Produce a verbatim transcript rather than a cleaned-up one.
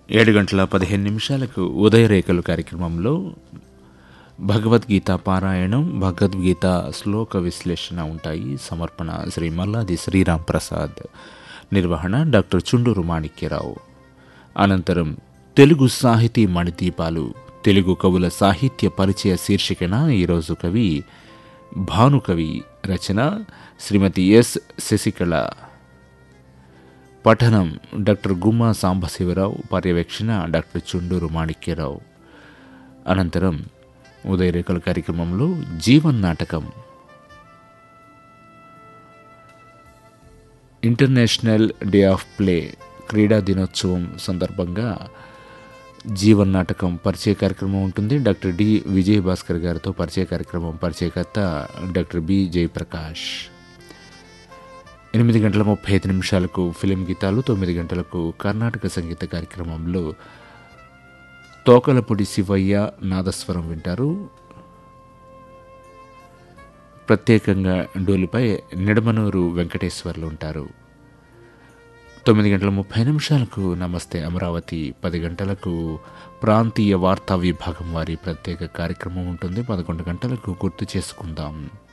ఏడు గంటల పదిహేను నిమిషాలకు ఉదయరేఖలు కార్యక్రమంలో భగవద్గీత పారాయణం, భగవద్గీత శ్లోక విశ్లేషణ ఉంటాయి. సమర్పణ శ్రీ మల్లాది శ్రీరామ్ ప్రసాద్, నిర్వహణ డాక్టర్ చుండూరు మాణిక్యరావు. అనంతరం తెలుగు సాహితీ మణిదీపాలు, తెలుగు కవుల సాహిత్య పరిచయ శీర్షికన ఈరోజు కవి భానుకవి, రచన శ్రీమతి ఎస్ శశికళ, పఠనం డాక్టర్ గుమ్మా సాంబశివరావు, పర్యవేక్షణ డాక్టర్ చుండూరు మాణిక్యరావు. అనంతరం ఉదయరేఖల కార్యక్రమంలో జీవన్ నాటకం, ఇంటర్నేషనల్ డే ఆఫ్ ప్లే క్రీడా దినోత్సవం సందర్భంగా జీవన్ నాటకం పరిచయ కార్యక్రమం ఉంటుంది. డాక్టర్ డి విజయ్ భాస్కర్ గారితో పరిచయ కార్యక్రమం, పరిచయకర్త డాక్టర్ బి జయప్రకాష్. ఎనిమిది గంటల ముప్పై ఐదు నిమిషాలకు ఫిలిం గీతాలు, తొమ్మిది గంటలకు కర్ణాటక సంగీత కార్యక్రమంలో తోకలపూడి శివయ్య నాదస్వరం వింటారు. ప్రత్యేకంగా డోలుపై నిడమనూరు వెంకటేశ్వర్లు ఉంటారు. తొమ్మిది గంటల ముప్పై నిమిషాలకు నమస్తే అమరావతి, పది గంటలకు ప్రాంతీయ వార్తా విభాగం వారి ప్రత్యేక కార్యక్రమం ఉంటుంది. పదకొండు గంటలకు గుర్తు చేసుకుందాం.